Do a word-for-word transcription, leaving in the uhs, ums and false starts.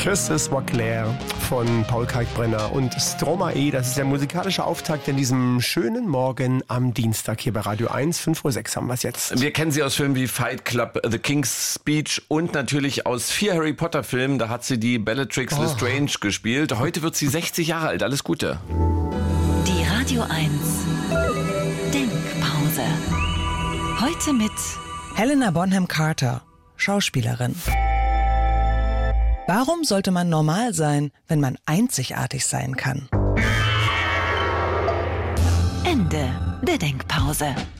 Tschüss, es war Claire von Paul Kalkbrenner und Stromae. Das ist der musikalische Auftakt in diesem schönen Morgen am Dienstag hier bei Radio eins. fünf Uhr sechs haben wir es jetzt. Wir kennen sie aus Filmen wie Fight Club, The King's Speech und natürlich aus vier Harry Potter Filmen. Da hat sie die Bellatrix Oh. Lestrange gespielt. Heute wird sie sechzig Jahre alt. Alles Gute. Die Radio eins Denkpause. Heute mit Helena Bonham Carter, Schauspielerin. Warum sollte man normal sein, wenn man einzigartig sein kann? Ende der Denkpause.